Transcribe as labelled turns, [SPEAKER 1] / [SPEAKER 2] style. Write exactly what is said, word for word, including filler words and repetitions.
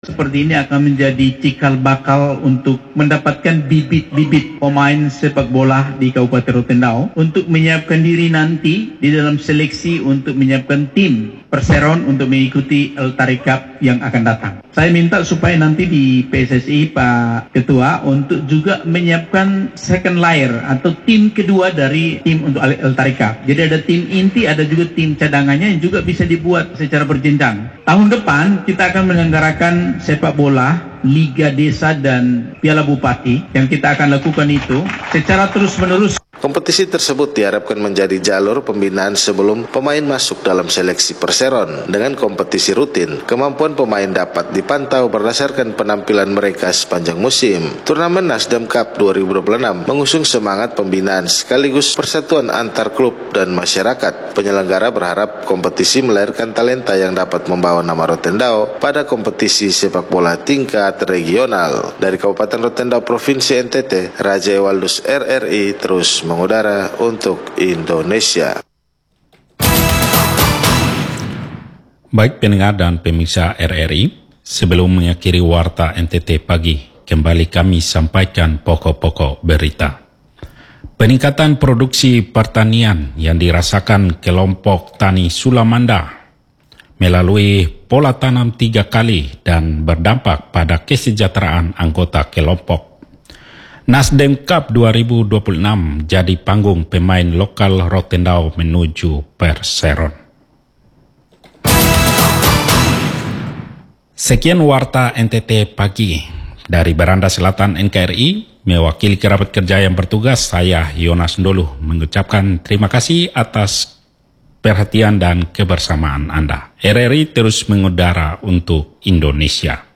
[SPEAKER 1] Seperti ini akan menjadi cikal bakal untuk mendapatkan bibit-bibit pemain sepak bola di Kabupaten Rotendao untuk menyiapkan diri nanti di dalam seleksi untuk menyiapkan tim Perseron untuk mengikuti El Tariq Cup yang akan datang. Saya minta supaya nanti di P S S I Pak Ketua untuk juga menyiapkan second layer atau tim kedua dari tim untuk El Tariq Cup. Jadi ada tim inti, ada juga tim cadangannya yang juga bisa dibuat secara berjenjang. Tahun depan kita akan menyelenggarakan sepak bola Liga Desa dan Piala Bupati yang kita akan lakukan itu secara terus-menerus.
[SPEAKER 2] Kompetisi tersebut diharapkan menjadi jalur pembinaan sebelum pemain masuk dalam seleksi Perseron. Dengan kompetisi rutin, kemampuan pemain dapat dipantau berdasarkan penampilan mereka sepanjang musim. Turnamen Nasdem Cup dua ribu dua puluh enam mengusung semangat pembinaan sekaligus persatuan antar klub dan masyarakat. Penyelenggara berharap kompetisi melahirkan talenta yang dapat membawa nama Rotendao pada kompetisi sepak bola tingkat regional. Dari Kabupaten Rotendao, Provinsi N T T, Raja Ewaldus R R I terus mengudara untuk Indonesia.
[SPEAKER 3] Baik pendengar dan pemirsa R R I, sebelum mengakhiri Warta N T T pagi, kembali kami sampaikan pokok-pokok berita. Peningkatan produksi pertanian yang dirasakan kelompok tani Sulamanda melalui pola tanam tiga kali dan berdampak pada kesejahteraan anggota kelompok. Nasdem Cup dua ribu dua puluh enam jadi panggung pemain lokal Rotendao menuju Perseron. Sekian Warta N T T pagi dari Beranda Selatan N K R I, mewakili kerabat kerja yang bertugas, saya Yonas Ndolo mengucapkan terima kasih atas perhatian dan kebersamaan Anda. R R I terus mengudara untuk Indonesia.